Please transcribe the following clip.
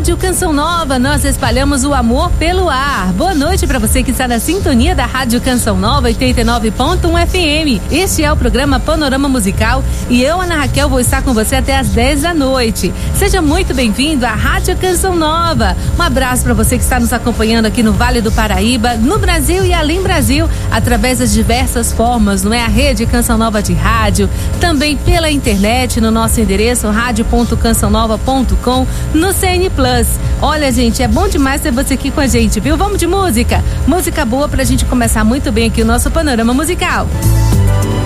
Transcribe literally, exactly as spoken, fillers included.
Rádio Canção Nova, nós espalhamos o amor pelo ar. Boa noite para você que está na sintonia da Rádio Canção Nova oitenta e nove ponto um F M. Este é o programa Panorama Musical e eu, Ana Raquel, vou estar com você até às dez da noite. Seja muito bem-vindo à Rádio Canção Nova. Um abraço para você que está nos acompanhando aqui no Vale do Paraíba, no Brasil e além Brasil, através das diversas formas, não é? A rede Canção Nova de rádio, também pela internet, no nosso endereço rádio ponto canção nova ponto com, no C N Plus. Olha, gente, é bom demais ter você aqui com a gente, viu? Vamos de música? Música boa pra gente começar muito bem aqui o nosso panorama musical.